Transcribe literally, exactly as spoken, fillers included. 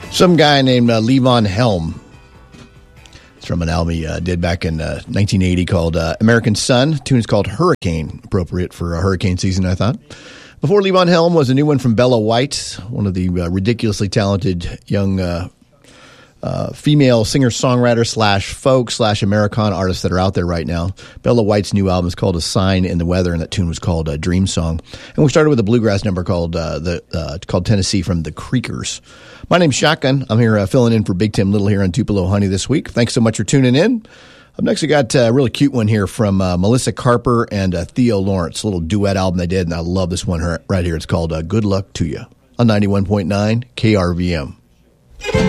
Some guy named uh, Levon Helm. It's from an album he uh, did back in uh, nineteen eighty called uh, American Sun. The tune is called Hurricane, appropriate for a hurricane season, I thought. Before Levon Helm was a new one from Bella White, one of the uh, ridiculously talented young uh, uh, female singer-songwriter slash folk slash Americana artists that are out there right now. Bella White's new album is called A Sign in the Weather, and that tune was called uh, Dream Song. And we started with a bluegrass number called uh, the uh, called Tennessee from the Creekers. My name's Shotgun. I'm here uh, filling in for Big Tim Little here on Tupelo Honey this week. Thanks so much for tuning in. Up next, we got a really cute one here from uh, Melissa Carper and uh, Theo Lawrence, a little duet album they did, and I love this one right here. It's called uh, Good Luck to You on ninety-one point nine K R V M.